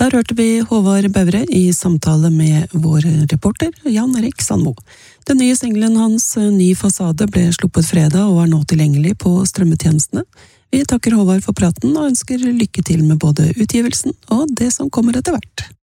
Der hørte vi Håvard Bevre i samtale med vår reporter Jan Erik Sandmo. Den nye singelen hans, Ny fasade, ble sluppet fredag og er nå tilgjengelig på strømmetjenestene. Vi takker Håvard for praten og ønsker lykke til med både utgivelsen og det som kommer etter hvert.